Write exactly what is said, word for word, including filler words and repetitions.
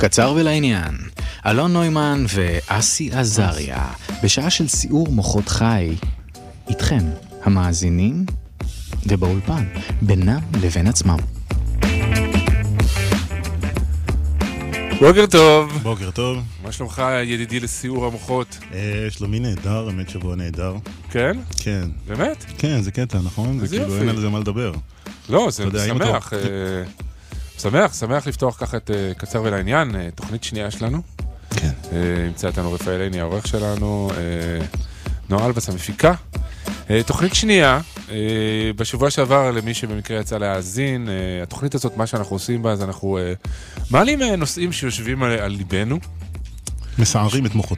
קצר ולעניין, אלון נוימן ואסי עזריה, בשעה של סיור מוחות חי, איתכם, המאזינים, ובאולפן, בינם לבין עצמם. בוקר טוב. בוקר טוב. מה שלומך ידידי לסיור המוחות? אה, שלומי נהדר, האמת שבוע נהדר. כן? כן. באמת? כן, זה קטע, נכון? זה כאילו אין על זה מה לדבר. לא, זה משמח. שמח, שמח לפתוח ככה את קצר ולעניין, תוכנית שנייה שלנו. כן. נמצא איתנו רפאל עיני, העורך שלנו, נועה אלבס המפיקה. תוכנית שנייה, בשבוע שעבר למי שבמקרה יצא להאזין, התוכנית הזאת, מה שאנחנו עושים בה, אז אנחנו מעלים נושאים שיושבים על ליבנו. מסערים את מוחותינו.